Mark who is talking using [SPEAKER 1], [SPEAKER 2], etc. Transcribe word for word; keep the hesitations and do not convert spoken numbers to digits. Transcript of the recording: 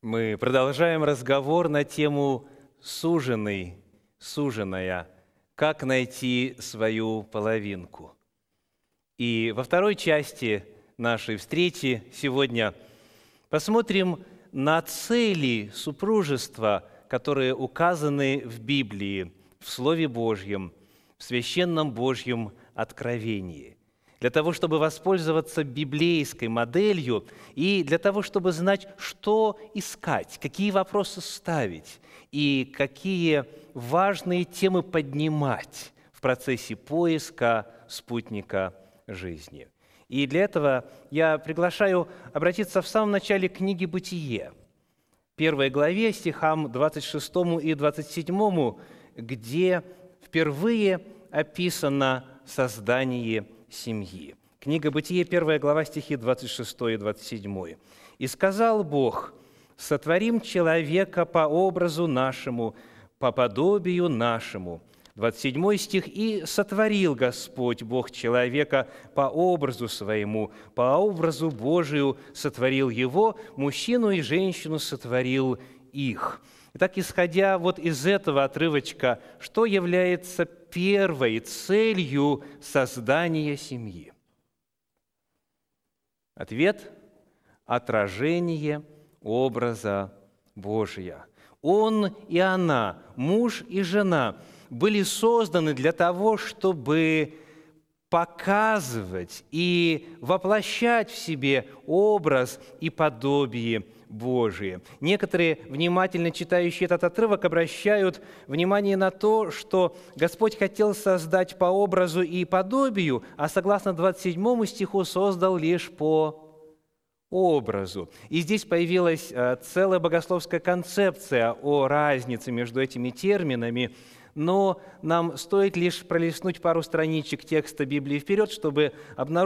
[SPEAKER 1] Мы продолжаем разговор на тему «Суженый, суженая. Как найти свою половинку?». И во второй части нашей встречи сегодня посмотрим на цели супружества, которые указаны в Библии, в Слове Божьем, в Священном Божьем откровении. Для того, чтобы воспользоваться библейской моделью и для того, чтобы знать, что искать, какие вопросы ставить и какие важные темы поднимать в процессе поиска спутника жизни. И для этого я приглашаю обратиться в самом начале книги «Бытие», первой главе, стихам двадцать шестому и двадцать седьмому, где впервые описано создание семьи. Книга «Бытие», первая глава, стихи двадцать шестой и двадцать седьмой. «И сказал Бог: сотворим человека по образу нашему, по подобию нашему». двадцать седьмой стих. «И сотворил Господь Бог человека по образу своему, по образу Божию сотворил его, мужчину и женщину сотворил их». Итак, исходя вот из этого отрывочка, что является первой целью создания семьи? Ответ – отражение образа Божия. Он и она, муж и жена, были созданы для того, чтобы показывать и воплощать в себе образ и подобие Божие. Некоторые, внимательно читающие этот отрывок, обращают внимание на то, что Господь хотел создать по образу и подобию, а согласно двадцать седьмому стиху создал лишь по образу. И здесь появилась целая богословская концепция о разнице между этими терминами, но нам стоит лишь пролистнуть пару страничек текста Библии вперед, чтобы обнаружить,